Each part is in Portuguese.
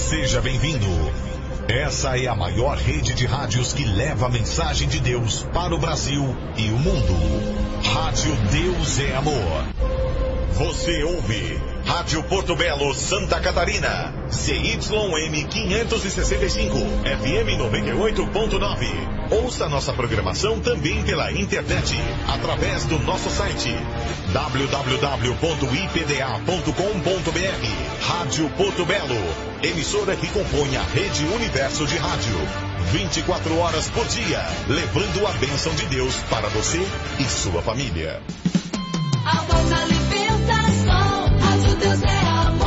Seja bem-vindo. Essa é a maior rede de rádios que leva a mensagem de Deus para o Brasil e o mundo. Rádio Deus é Amor. Você ouve Rádio Porto Belo, Santa Catarina. CYM 565, FM 98.9. Ouça nossa programação também pela internet, através do nosso site www.ipda.com.br. Rádio Porto Belo, emissora que compõe a Rede Universo de Rádio. 24 horas por dia, levando a bênção de Deus para você e sua família. A voz da libertação, Rádio Deus é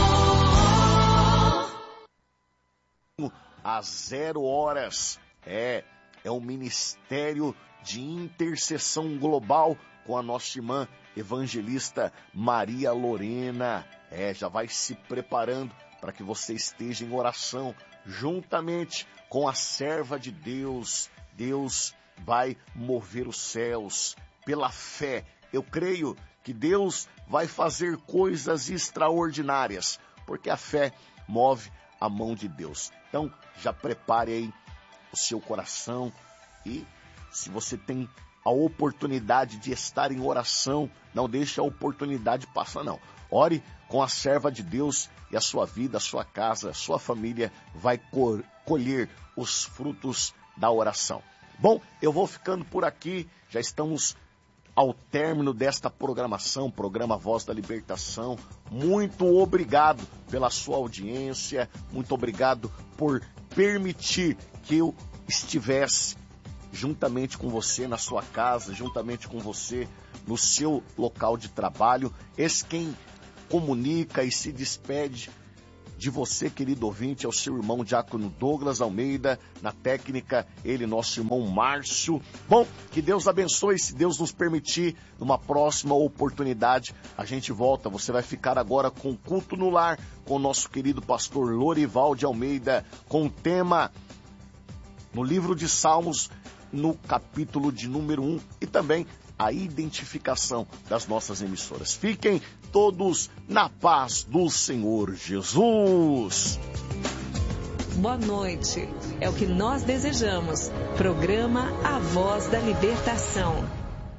Amor. Às 0 horas, é o Ministério de Intercessão Global com a nossa irmã evangelista Maria Lorena. Já vai se preparando para que você esteja em oração juntamente com a serva de Deus. Deus vai mover os céus pela fé. Eu creio que Deus vai fazer coisas extraordinárias, porque a fé move a mão de Deus. Então, já prepare aí o seu coração e se você tem a oportunidade de estar em oração, não deixe a oportunidade passar, não. Ore com a serva de Deus e a sua vida, a sua casa, a sua família vai colher os frutos da oração. Bom, eu vou ficando por aqui, já estamos ao término desta programação, programa Voz da Libertação. Muito obrigado pela sua audiência, muito obrigado por permitir que eu estivesse juntamente com você na sua casa, juntamente com você no seu local de trabalho. Esse quem comunica e se despede de você, querido ouvinte, é o seu irmão Diácono Douglas Almeida, na técnica, ele, nosso irmão Márcio. Bom, que Deus abençoe, se Deus nos permitir, numa próxima oportunidade, a gente volta. Você vai ficar agora com Culto no Lar, com o nosso querido pastor Lorival de Almeida, com o tema no livro de Salmos, no capítulo de número 1, e também a identificação das nossas emissoras. Fiquem todos na paz do Senhor Jesus. Boa noite, é o que nós desejamos. Programa A Voz da Libertação.